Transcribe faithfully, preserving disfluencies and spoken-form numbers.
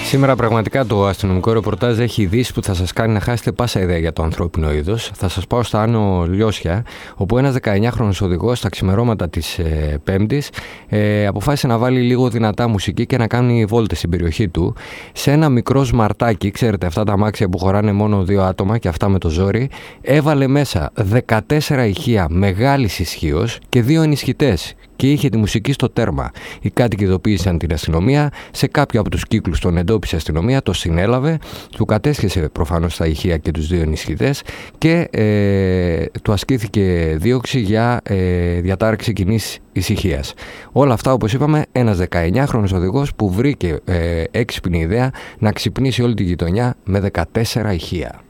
Σήμερα πραγματικά το αστυνομικό ρεπορτάζ έχει ειδήσεις που θα σας κάνει να χάσετε πάσα ιδέα για το ανθρώπινο είδος. Θα σας πάω στα Άνω Λιώσια, όπου ένας δεκαεννιάχρονος οδηγός στα ξημερώματα της ε, Πέμπτης ε, αποφάσισε να βάλει λίγο δυνατά μουσική και να κάνει βόλτες στην περιοχή του. Σε ένα μικρό σμαρτάκι, ξέρετε αυτά τα αμάξια που χωράνε μόνο δύο άτομα και αυτά με το ζόρι, έβαλε μέσα δεκατέσσερα ηχεία μεγάλης ισχύως και δύο ενισχυτές. Και είχε τη μουσική στο τέρμα. Οι κάτοικοι ειδοποίησαν την αστυνομία. Σε κάποιο από τους κύκλους τον εντόπισε η αστυνομία, το συνέλαβε, του κατέσχεσε προφανώς τα ηχεία και τους δύο ενισχυτές και ε, του ασκήθηκε δίωξη για ε, διατάραξη κοινής ησυχίας. Όλα αυτά, όπως είπαμε, ένας δεκαεννιάχρονος οδηγός που βρήκε ε, έξυπνη ιδέα να ξυπνήσει όλη τη γειτονιά με δεκατέσσερα ηχεία.